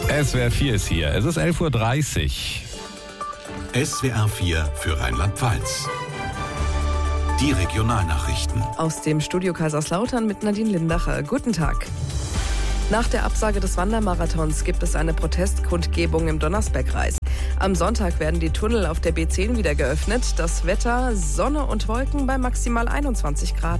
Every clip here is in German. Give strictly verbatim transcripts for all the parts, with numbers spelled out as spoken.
S W R vier ist hier. Es ist elf Uhr dreißig. S W R vier für Rheinland-Pfalz. Die Regionalnachrichten. Aus dem Studio Kaiserslautern mit Nadine Lindacher. Guten Tag. Nach der Absage des Wandermarathons gibt es eine Protestkundgebung im Donnersbergkreis. Am Sonntag werden die Tunnel auf der B zehn wieder geöffnet. Das Wetter, Sonne und Wolken bei maximal einundzwanzig Grad.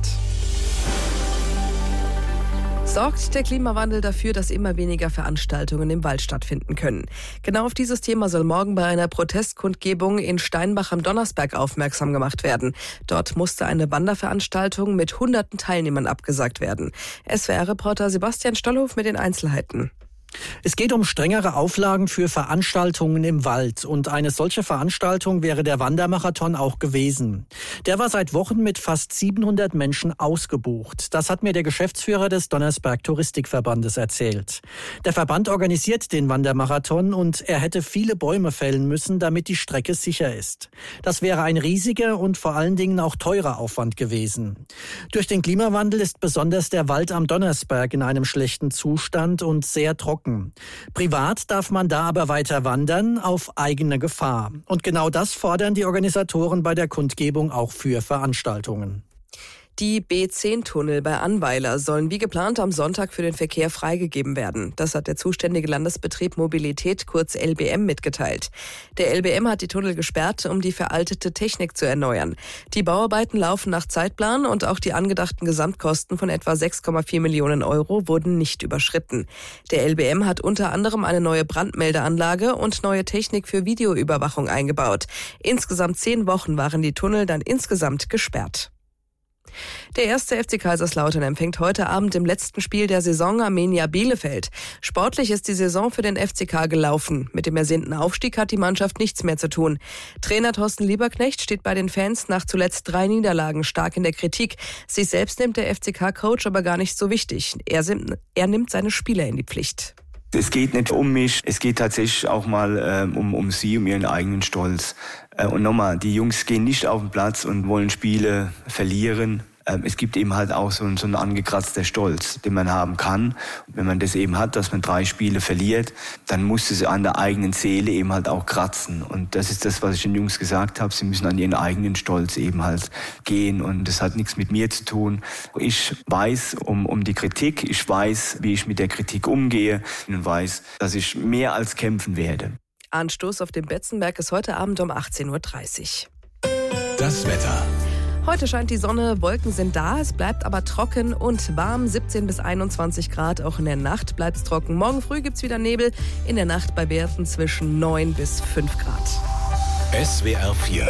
Sorgt der Klimawandel dafür, dass immer weniger Veranstaltungen im Wald stattfinden können? Genau auf dieses Thema soll morgen bei einer Protestkundgebung in Steinbach am Donnersberg aufmerksam gemacht werden. Dort musste eine Wanderveranstaltung mit hunderten Teilnehmern abgesagt werden. S W R-Reporter Sebastian Stollhof mit den Einzelheiten. Es geht um strengere Auflagen für Veranstaltungen im Wald. Und eine solche Veranstaltung wäre der Wandermarathon auch gewesen. Der war seit Wochen mit fast siebenhundert Menschen ausgebucht. Das hat mir der Geschäftsführer des Donnersberg Touristikverbandes erzählt. Der Verband organisiert den Wandermarathon und er hätte viele Bäume fällen müssen, damit die Strecke sicher ist. Das wäre ein riesiger und vor allen Dingen auch teurer Aufwand gewesen. Durch den Klimawandel ist besonders der Wald am Donnersberg in einem schlechten Zustand und sehr trocken. Privat darf man da aber weiter wandern, auf eigene Gefahr. Und genau das fordern die Organisatoren bei der Kundgebung auch für Veranstaltungen. Die B zehn Tunnel bei Annweiler sollen wie geplant am Sonntag für den Verkehr freigegeben werden. Das hat der zuständige Landesbetrieb Mobilität, kurz L B M, mitgeteilt. Der L B M hat die Tunnel gesperrt, um die veraltete Technik zu erneuern. Die Bauarbeiten laufen nach Zeitplan und auch die angedachten Gesamtkosten von etwa sechs Komma vier Millionen Euro wurden nicht überschritten. Der L B M hat unter anderem eine neue Brandmeldeanlage und neue Technik für Videoüberwachung eingebaut. Insgesamt zehn Wochen waren die Tunnel dann insgesamt gesperrt. Der erste F C Kaiserslautern empfängt heute Abend im letzten Spiel der Saison Arminia Bielefeld. Sportlich ist die Saison für den F C K gelaufen. Mit dem ersehnten Aufstieg hat die Mannschaft nichts mehr zu tun. Trainer Thorsten Lieberknecht steht bei den Fans nach zuletzt drei Niederlagen stark in der Kritik. Sich selbst nimmt der F C K-Coach aber gar nicht so wichtig. Er, er nimmt seine Spieler in die Pflicht. Es geht nicht um mich, es geht tatsächlich auch mal äh, um, um sie, um ihren eigenen Stolz. Äh, und nochmal, die Jungs gehen nicht auf den Platz und wollen Spiele verlieren. Ähm, es gibt eben halt auch so, so einen angekratzter Stolz, den man haben kann. Und wenn man das eben hat, dass man drei Spiele verliert, dann muss es an der eigenen Seele eben halt auch kratzen. Und das ist das, was ich den Jungs gesagt habe. Sie müssen an ihren eigenen Stolz eben halt gehen. Und das hat nichts mit mir zu tun. Ich weiß um, um die Kritik. Ich weiß, wie ich mit der Kritik umgehe. Und weiß, dass ich mehr als kämpfen werde. Anstoß auf dem Betzenberg ist heute Abend um achtzehn Uhr dreißig. Das Wetter. Heute scheint die Sonne, Wolken sind da, es bleibt aber trocken und warm, siebzehn bis einundzwanzig Grad. Auch in der Nacht bleibt es trocken. Morgen früh gibt's wieder Nebel, in der Nacht bei Werten zwischen neun bis fünf Grad. S W R vier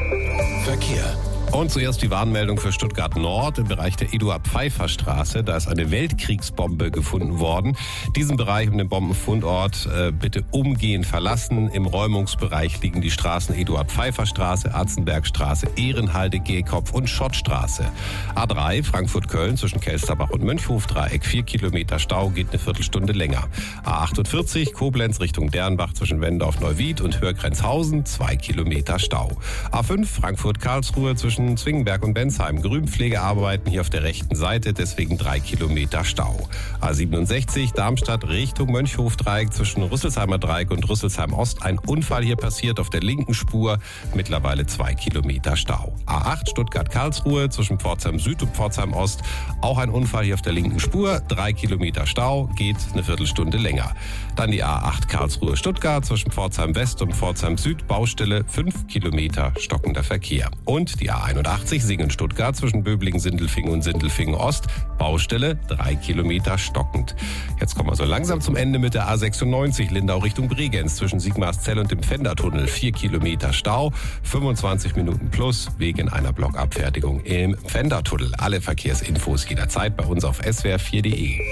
Verkehr. Und zuerst die Warnmeldung für Stuttgart Nord im Bereich der Eduard-Pfeiffer-Straße. Da ist eine Weltkriegsbombe gefunden worden. Diesen Bereich um den Bombenfundort äh, bitte umgehend verlassen. Im Räumungsbereich liegen die Straßen Eduard-Pfeiffer-Straße, Atzenbergstraße, Ehrenhalde, Gehkopf und Schottstraße. A drei Frankfurt-Köln zwischen Kelsterbach und Mönchhof-Dreieck, vier Kilometer Stau, geht eine Viertelstunde länger. A achtundvierzig Koblenz Richtung Dernbach zwischen Wendorf-Neuwied und Hörgrenzhausen, zwei Kilometer Stau. A fünf Frankfurt-Karlsruhe zwischen Zwingenberg und Bensheim. Grünpflegearbeiten hier auf der rechten Seite, deswegen drei Kilometer Stau. A siebenundsechzig Darmstadt Richtung Mönchhof-Dreieck zwischen Rüsselsheimer Dreieck und Rüsselsheim Ost. Ein Unfall hier passiert auf der linken Spur, mittlerweile zwei Kilometer Stau. A acht Stuttgart-Karlsruhe zwischen Pforzheim Süd und Pforzheim Ost. Auch ein Unfall hier auf der linken Spur, drei Kilometer Stau, geht eine Viertelstunde länger. Dann die A acht Karlsruhe-Stuttgart zwischen Pforzheim West und Pforzheim Süd, Baustelle, fünf Kilometer stockender Verkehr. Und die A einundachtzig Singen-Stuttgart zwischen Böblingen-Sindelfingen und Sindelfingen-Ost, Baustelle, drei Kilometer stockend. Jetzt kommen wir so langsam zum Ende mit der A sechsundneunzig Lindau Richtung Bregenz zwischen Sigmarszell und dem Pfändertunnel, vier Kilometer Stau, fünfundzwanzig Minuten plus wegen einer Blockabfertigung im Pfändertunnel. Alle Verkehrsinfos jederzeit bei uns auf S W R vier punkt de.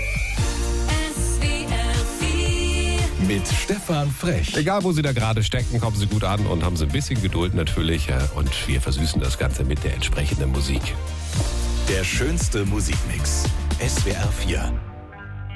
Mit Stefan Frech. Egal, wo Sie da gerade stecken, kommen Sie gut an und haben Sie ein bisschen Geduld natürlich. Und wir versüßen das Ganze mit der entsprechenden Musik. Der schönste Musikmix. S W R vier.